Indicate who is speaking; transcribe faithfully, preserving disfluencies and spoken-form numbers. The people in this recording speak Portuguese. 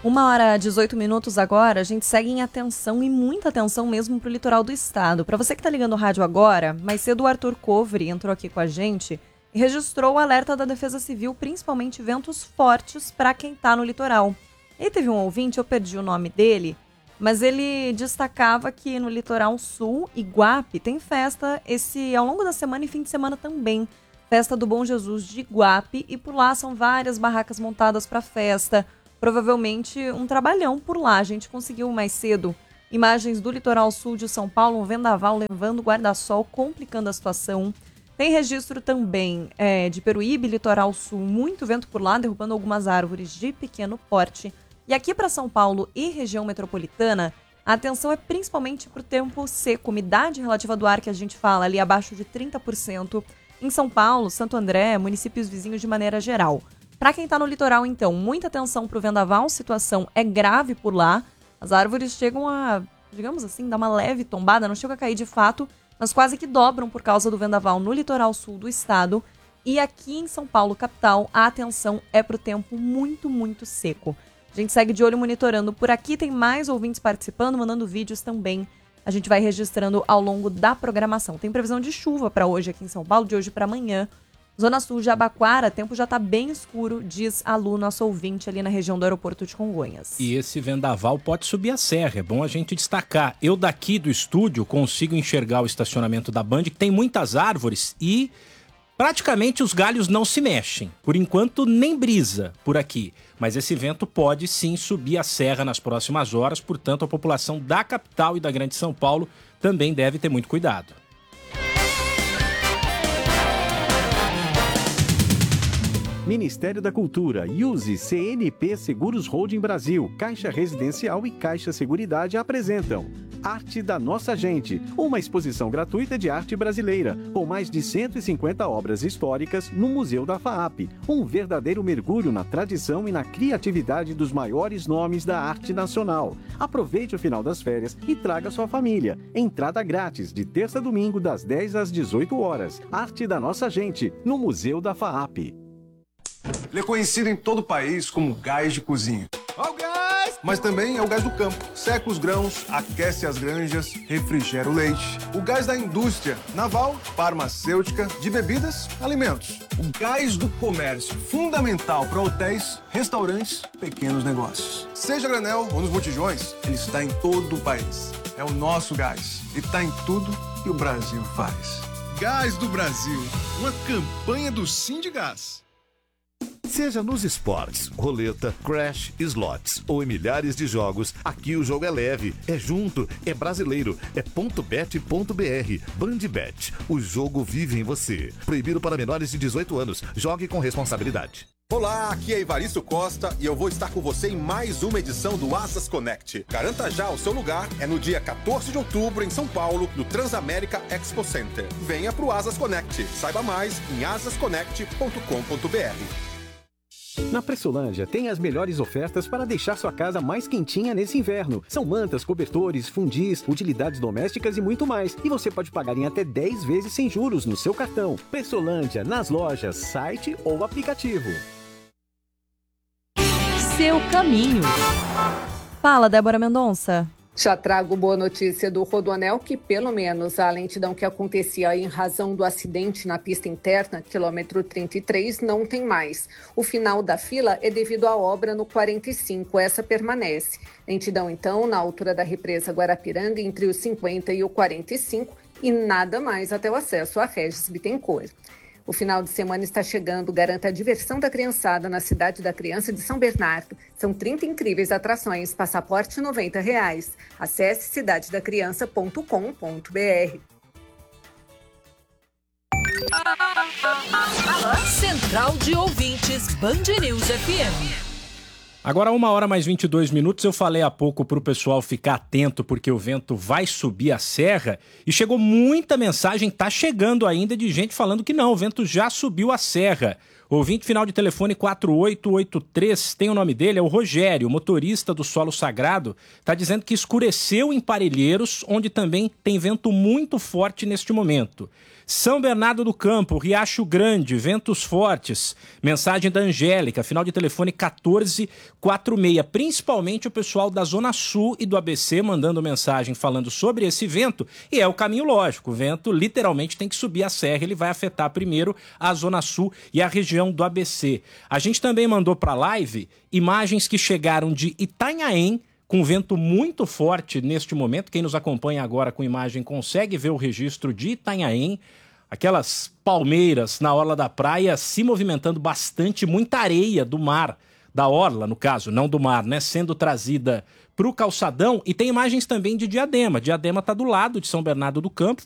Speaker 1: Uma hora e dezoito minutos agora, a gente segue em atenção e muita atenção mesmo para o litoral do estado. Para você que está ligando o rádio agora, mais cedo o Arthur Covre entrou aqui com a gente e registrou o alerta da Defesa Civil, principalmente ventos fortes para quem está no litoral. E teve um ouvinte, eu perdi o nome dele, mas ele destacava que no litoral sul, Iguape, tem festa esse ao longo da semana e fim de semana também. Festa do Bom Jesus de Iguape, e por lá são várias barracas montadas para festa. Provavelmente um trabalhão por lá. A gente conseguiu mais cedo imagens do litoral sul de São Paulo, um vendaval levando guarda-sol, complicando a situação. Tem registro também é, de Peruíbe, litoral sul, muito vento por lá, derrubando algumas árvores de pequeno porte. E aqui para São Paulo e região metropolitana, a atenção é principalmente para o tempo seco, umidade relativa do ar que a gente fala ali abaixo de trinta por cento. Em São Paulo, Santo André, municípios vizinhos de maneira geral. Para quem está no litoral, então, muita atenção para o vendaval, situação é grave por lá. As árvores chegam a, digamos assim, dar uma leve tombada, não chega a cair de fato, mas quase que dobram por causa do vendaval no litoral sul do estado. E aqui em São Paulo, capital, a atenção é para o tempo muito, muito seco. A gente segue de olho monitorando por aqui, tem mais ouvintes participando, mandando vídeos também. A gente vai registrando ao longo da programação. Tem previsão de chuva para hoje aqui em São Paulo, de hoje para amanhã. Zona Sul de Abaquara, tempo já está bem escuro, diz a Lu, nosso ouvinte ali na região do aeroporto de Congonhas.
Speaker 2: E esse vendaval pode subir a serra, é bom a gente destacar. Eu daqui do estúdio consigo enxergar o estacionamento da Band, que tem muitas árvores e praticamente os galhos não se mexem. Por enquanto, nem brisa por aqui. Mas esse vento pode sim subir a serra nas próximas horas, portanto a população da capital e da Grande São Paulo também deve ter muito cuidado.
Speaker 3: Ministério da Cultura, Use, C N P Seguros Holding Brasil, Caixa Residencial e Caixa Seguridade apresentam Arte da Nossa Gente, uma exposição gratuita de arte brasileira, com mais de cento e cinquenta obras históricas no Museu da F A A P. Um verdadeiro mergulho na tradição e na criatividade dos maiores nomes da arte nacional. Aproveite o final das férias e traga sua família. Entrada grátis, de terça a domingo, das dez às dezoito horas. Arte da Nossa Gente, no Museu da F A A P.
Speaker 4: Ele é conhecido em todo o país como gás de cozinha. Ó o gás! Mas também é o gás do campo. Seca os grãos, aquece as granjas, refrigera o leite. O gás da indústria naval, farmacêutica, de bebidas, alimentos. O gás do comércio, fundamental para hotéis, restaurantes, pequenos negócios. Seja granel ou nos botijões, ele está em todo o país. É o nosso gás. E está em tudo que o Brasil faz. Gás do Brasil, uma campanha do Sindigás.
Speaker 5: Seja nos esportes, roleta, crash, slots ou em milhares de jogos, aqui o jogo é leve, é junto, é brasileiro, é ponto bet ponto br. Bandbet, o jogo vive em você. Proibido para menores de dezoito anos. Jogue com responsabilidade.
Speaker 6: Olá, aqui é Evaristo Costa e eu vou estar com você em mais uma edição do Asas Connect. Garanta já o seu lugar, é no dia quatorze de outubro em São Paulo, no Transamérica Expo Center. Venha pro Asas Connect. Saiba mais em asas connect ponto com ponto br.
Speaker 3: Na Pressolândia tem as melhores ofertas para deixar sua casa mais quentinha nesse inverno. São mantas, cobertores, fundis, utilidades domésticas e muito mais. E você pode pagar em até dez vezes sem juros no seu cartão. Pressolândia, nas lojas, site ou aplicativo.
Speaker 1: Seu caminho. Fala, Débora Mendonça.
Speaker 7: Já trago boa notícia do Rodoanel que, pelo menos, a lentidão que acontecia em razão do acidente na pista interna, quilômetro trinta e três, não tem mais. O final da fila é devido à obra no quarenta e cinco, essa permanece. Lentidão, então, na altura da represa Guarapiranga, entre o cinquenta e o quarenta e cinco, e nada mais até o acesso a Regis Bittencourt. O final de semana está chegando, garanta a diversão da criançada na Cidade da Criança de São Bernardo. São trinta incríveis atrações, passaporte noventa reais. Acesse cidade da criança ponto com ponto br.
Speaker 8: Central de Ouvintes, Band News F M.
Speaker 2: Agora, uma hora mais vinte e dois minutos, eu falei há pouco para o pessoal ficar atento porque o vento vai subir a serra e chegou muita mensagem, tá chegando ainda de gente falando que não, o vento já subiu a serra. Ouvinte final de telefone quatro oito oito três, tem o nome dele, é o Rogério, motorista do Solo Sagrado, tá dizendo que escureceu em Parelheiros, onde também tem vento muito forte neste momento. São Bernardo do Campo, Riacho Grande, ventos fortes. Mensagem da Angélica, final de telefone quatorze quarenta e seis. Principalmente o pessoal da Zona Sul e do A B C mandando mensagem falando sobre esse vento. E é o caminho lógico, o vento literalmente tem que subir a serra, ele vai afetar primeiro a Zona Sul e a região do A B C. A gente também mandou para a live imagens que chegaram de Itanhaém, com vento muito forte neste momento. Quem nos acompanha agora com imagem consegue ver o registro de Itanhaém. Aquelas palmeiras na orla da praia se movimentando bastante, muita areia do mar, da orla no caso, não do mar, né? Sendo trazida para o calçadão. E tem imagens também de Diadema. Diadema está do lado de São Bernardo do Campo,